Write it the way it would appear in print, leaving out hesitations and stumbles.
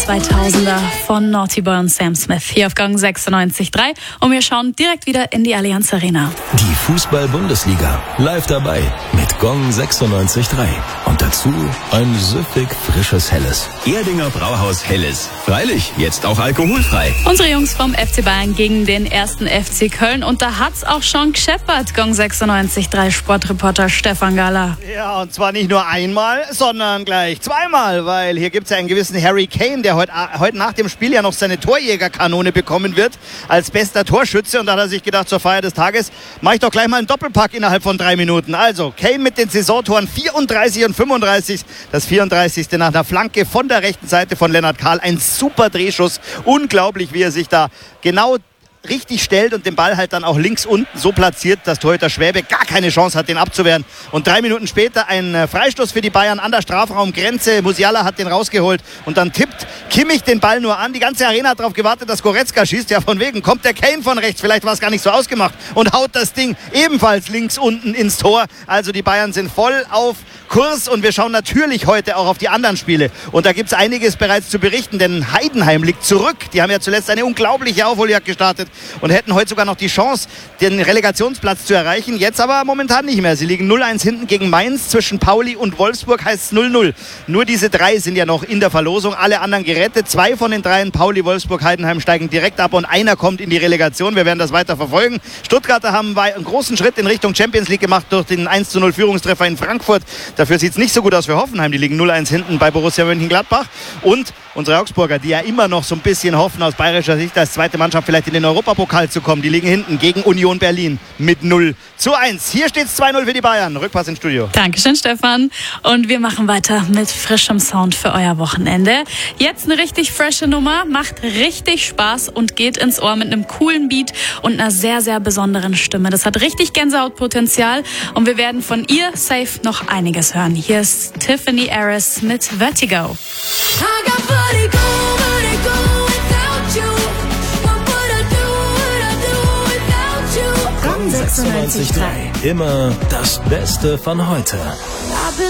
2000er von Naughty Boy und Sam Smith hier auf Gong 96.3 und wir schauen direkt wieder in die Allianz Arena. Die Fußball-Bundesliga live dabei mit Gong 96.3 und dazu ein süffig frisches Helles. Erdinger Brauhaus Helles. Freilich, jetzt auch alkoholfrei. Unsere Jungs vom FC Bayern gegen den 1. FC Köln und da hat's auch schon gescheppert. Gong 96.3 Sportreporter Stefan Galler. Ja, und zwar nicht nur einmal, sondern gleich zweimal, weil hier gibt's ja einen gewissen Harry Kane, der heute nach dem Spiel ja noch seine Torjägerkanone bekommen wird als bester Torschütze. Und da hat er sich gedacht, zur Feier des Tages mache ich doch gleich mal einen Doppelpack innerhalb von 3 Minuten. Also Kane mit den Saisontoren 34 und 35. Das 34. nach einer Flanke von der rechten Seite von Lennart Kahl. Ein super Drehschuss. Unglaublich, wie er sich da genau richtig stellt und den Ball halt dann auch links unten so platziert, dass Torhüter Schwäbe gar keine Chance hat, den abzuwehren. Und 3 Minuten später ein Freistoß für die Bayern an der Strafraumgrenze. Musiala hat den rausgeholt und dann tippt Kimmich den Ball nur an. Die ganze Arena hat darauf gewartet, dass Goretzka schießt. Ja, von wegen kommt der Kane von rechts. Vielleicht war es gar nicht so ausgemacht und haut das Ding ebenfalls links unten ins Tor. Also die Bayern sind voll auf Kurs und wir schauen natürlich heute auch auf die anderen Spiele. Und da gibt es einiges bereits zu berichten, denn Heidenheim liegt zurück. Die haben ja zuletzt eine unglaubliche Aufholjagd gestartet und hätten heute sogar noch die Chance, den Relegationsplatz zu erreichen. Jetzt aber momentan nicht mehr. Sie liegen 0-1 hinten gegen Mainz. Zwischen Pauli und Wolfsburg heißt es 0-0. Nur diese 3 sind ja noch in der Verlosung. Alle anderen gerettet. 2 von den 3, Pauli, Wolfsburg, Heidenheim, steigen direkt ab und einer kommt in die Relegation. Wir werden das weiter verfolgen. Stuttgarter haben einen großen Schritt in Richtung Champions League gemacht durch den 1:0 Führungstreffer in Frankfurt. Dafür sieht es nicht so gut aus für Hoffenheim. Die liegen 0-1 hinten bei Borussia Mönchengladbach. Und unsere Augsburger, die ja immer noch so ein bisschen hoffen, aus bayerischer Sicht als zweite Mannschaft vielleicht in den Europapokal zu kommen. Die liegen hinten gegen Union Berlin mit 0:1. Hier steht es 2-0 für die Bayern. Rückpass ins Studio. Dankeschön, Stefan. Und wir machen weiter mit frischem Sound für euer Wochenende. Jetzt eine richtig frische Nummer, macht richtig Spaß und geht ins Ohr mit einem coolen Beat und einer sehr, sehr besonderen Stimme. Das hat richtig Gänsehautpotenzial und wir werden von ihr safe noch einiges hören. Hier ist Tiffany Harris mit Vertigo. 96.3. Immer das Beste von heute.